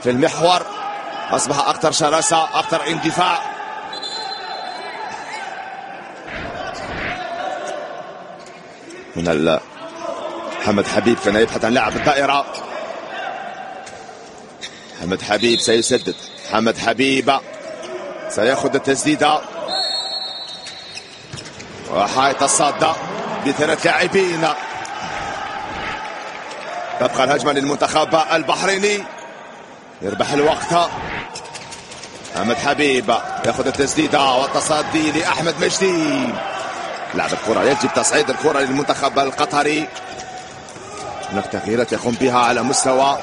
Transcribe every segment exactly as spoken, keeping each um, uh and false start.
في المحور، أصبح أكثر شراسة، أكثر اندفاع. هنا محمد حبيب كان يبحث عن لاعب الدائرة. محمد حبيب سيسدد. محمد حبيب سيأخذ التسديدة وحائط الصادة بثلاث لاعبين. تبقى الهجمة للمنتخب البحريني. يربح الوقت. محمد حبيب يأخذ التسديدة والتصدي لأحمد مجدي. لعب الكرة، يجب تصعيد الكرة للمنتخب القطري. هناك تغييرات يقوم بها على مستوى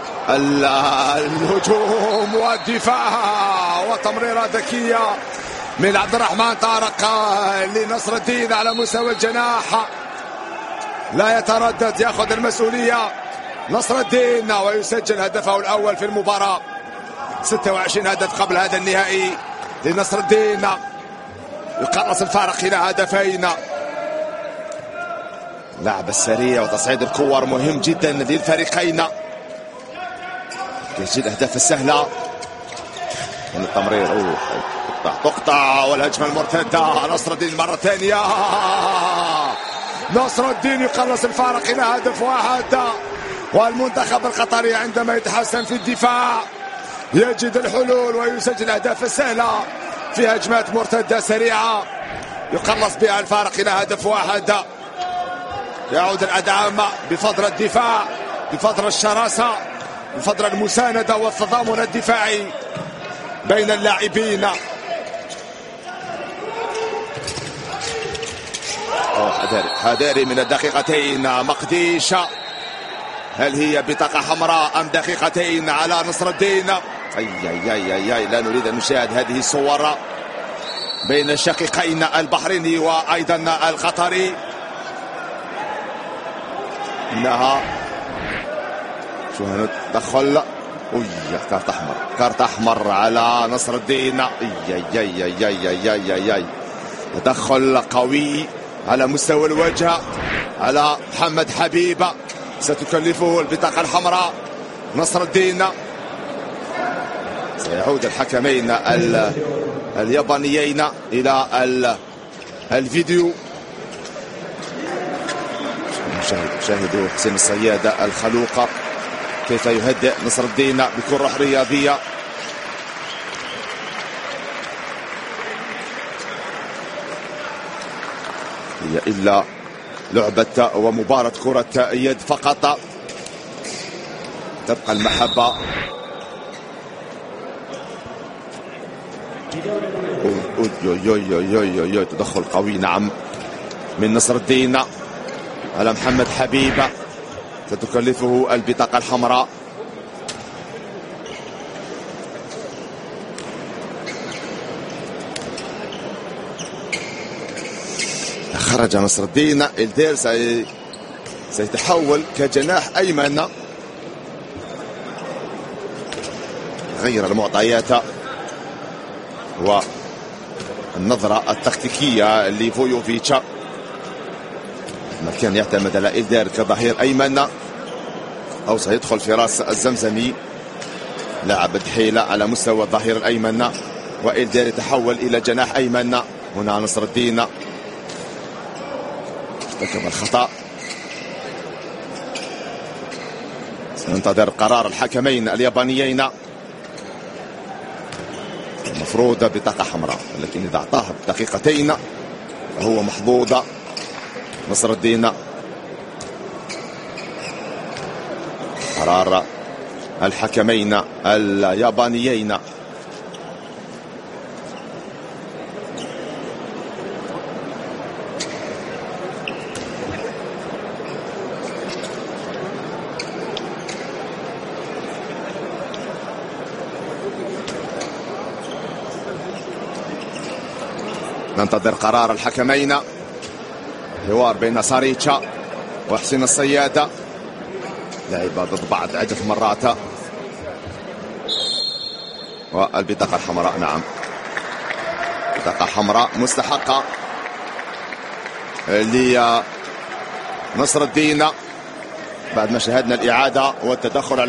الهجوم والدفاع، وتمريرة ذكية من عبد الرحمن طارق لنصر الدين على مستوى الجناح. لا يتردد، يأخذ المسؤولية نصر الدين ويسجل هدفه الأول في المباراة. ستة وعشرين هدف قبل هذا النهائي لنصر الدين، يقرص الفارق إلى هدفين. لعب السريع وتصعيد الكور مهم جدا للفريقين. تسجيل الأهداف السهلة من التمرير. أوه. تقطع تقطع والهجمة المرتدة. نصر الدين مرة ثانية. نصر الدين يقرص الفارق إلى هدف واحد. والمنتخب القطري عندما يتحسن في الدفاع يجد الحلول ويسجل الأهداف السهلة في هجمات مرتدة سريعة يقلص بها الفارق إلى هدف واحد. يعود الأدعام بفضل الدفاع، بفضل الشراسة، بفضل المساندة والتضامن الدفاعي بين اللاعبين. حذاري حذاري من الدقيقتين. مقديش، هل هي بطاقة حمراء أم دقيقتين على نصر الدين؟ أي أي أي أي, أي. لا نريد أن نشاهد هذه الصور بين الشقيقين البحريني وأيضا القطري. إنها شو هندخل. أوي كارت أحمر، كارت أحمر على نصر الدين. أي أي أي أي أي أي أي أي. تدخل قوي على مستوى الوجه على محمد حبيب، ستكلفه البطاقة الحمراء. نصر الدين. سيعود الحكمين اليابانيين إلى الفيديو. شاهدوا حسين الصيادة الخلوقة كيف يهدئ نصر الدين بكرة رياضية. هي إلا لعبة ومباراة كرة يد فقط. تبقى المحبة. أوي تدخل قوي نعم من نصر الدين على محمد حبيب، ستكلفه البطاقة الحمراء. خرج نصر الدين. إلدير سي... سيتحول كجناح أيمن. غير المعطيات والنظرة التكتيكية لفويوفيتش. ما كان يعتمد على إلدير كظهير أيمن، أو سيدخل في راس الزمزمي لاعب دحيلة على مستوى الظهير الأيمن، وإلدير يتحول إلى جناح أيمن. هنا نصر الدين ارتكب الخطأ. سننتظر قرار الحكمين اليابانيين. المفروض بطاقة حمراء، لكن إذا أعطاها دقيقتين فهو محظوظ. نصر الدين. قرار الحكمين اليابانيين. ننتظر قرار الحكمين. حوار بين ساريتشا وحسين الصيادة، لعبة ضد بعض عدة مرات. والبطاقة الحمراء نعم، بطاقة حمراء مستحقة لنصر الدين بعد ما شاهدنا الإعادة والتدخل على